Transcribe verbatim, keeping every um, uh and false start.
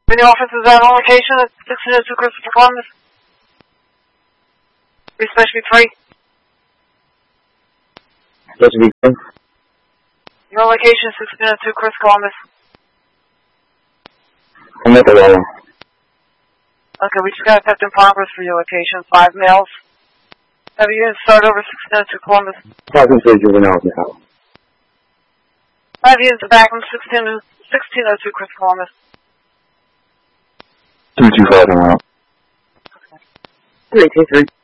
Any officers out on location at sixteen oh two Christopher Columbus? Respect me three. Supposed to be good. Your location is sixteen oh two Chris Columbus. I'm at the wall. Okay, we just got a theft in progress for your location. Five males. Have you units start over sixteen oh two Columbus? Talking to the juvenile now. Five units back from sixteen oh two Chris Columbus. two two five tomorrow. three two three.